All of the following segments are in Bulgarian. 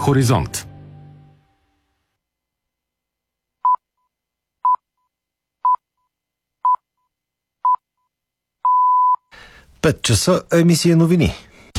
Хоризонт. Пет часа, емисия новини.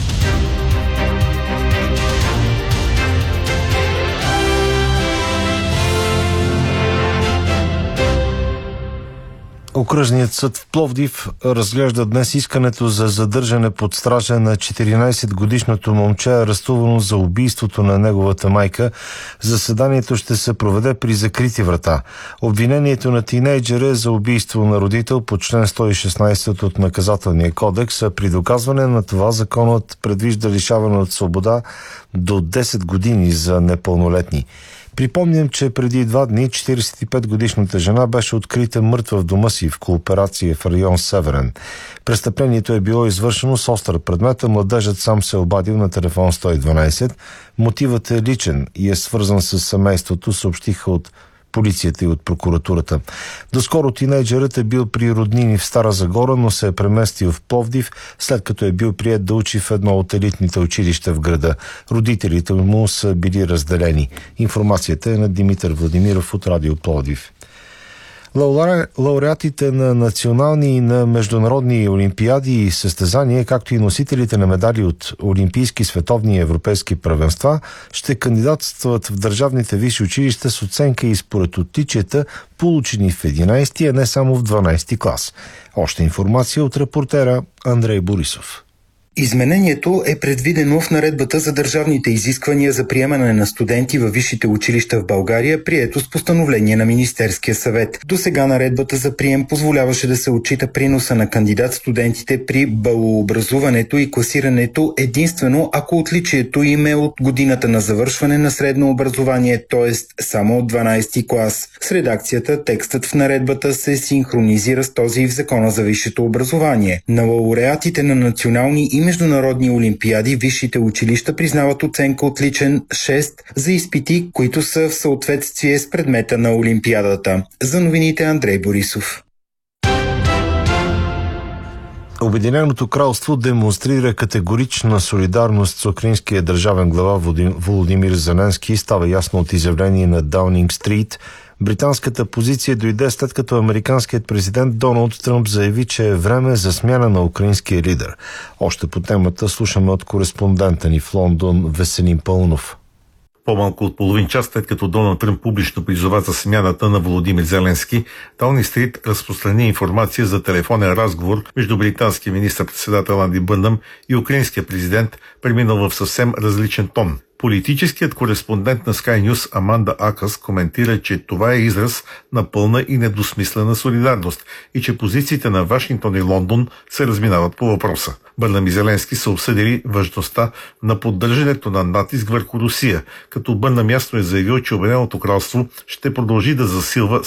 Окръжният съд в Пловдив разглежда днес искането за задържане под стража на 14-годишното момче, арестувано за убийството на неговата майка. Заседанието ще се проведе при закрити врата. Обвинението на тинейджера е за убийство на родител по член 116 от Наказателния кодекс, а при доказване на това законът предвижда лишаване от свобода до 10 години за непълнолетни. Припомням, че преди 2 дни 45-годишната жена беше открита мъртва в дома си в кооперация в район Северен. Престъплението е било извършено с остър предмет, а младежът сам се обадил на телефон 112. Мотивът е личен и е свързан с семейството, съобщиха от полицията и от прокуратурата. Доскоро тинейджерът е бил при роднини в Стара Загора, но се е преместил в Пловдив, след като е бил приет да учи в едно от елитните училища в града. Родителите му са били разделени. Информацията е на Димитър Владимиров от Радио Пловдив. Лауреатите на национални и на международни олимпиади и състезания, както и носителите на медали от олимпийски, световни и европейски първенства, ще кандидатстват в държавните висши училища с оценка и според отличията, получени в 11, а не само в 12 клас. Още информация от репортера Андрей Борисов. Изменението е предвидено в наредбата за държавните изисквания за приемане на студенти във висшите училища в България, прието с постановление на Министерския съвет. Досега наредбата за прием позволяваше да се отчита приноса на кандидат-студентите при балообразуването и класирането единствено ако отличието им е от годината на завършване на средно образование, т.е. само от 12 клас. С редакцията текстът в наредбата се синхронизира с този в Закона за висшето образование. На лауреатите на национални и международни олимпиади висшите училища признават оценка отличен 6 за изпити, които са в съответствие с предмета на олимпиадата. За новините Андрей Борисов. Обединеното кралство демонстрира категорична солидарност с украинския държавен глава Володимир Зеленски, става ясно от изявление на Даунинг Стрит. Британската позиция дойде след като американският президент Доналд Тръмп заяви, че е време за смяна на украинския лидер. Още по темата слушаме от кореспондента ни в Лондон Веселин Пълнов. По-малко от половин час след като Доналд Тръмп публично призова за смяната на Володимир Зеленски, Даунинг Стрит разпространи информация за телефонен разговор между британския министър-председател Анди Бърнъм и украинския президент, преминал в съвсем различен тон. Политическият кореспондент на Sky News Аманда Акъс коментира, че това е израз на пълна и недосмислена солидарност и че позициите на Вашингтон и Лондон се разминават по въпроса. Бърнъм и Зеленски са обсъдили важността на поддържането на натиск върху Русия, като Бърнъм ясно е заявил, че Обединеното кралство ще продължи да засилва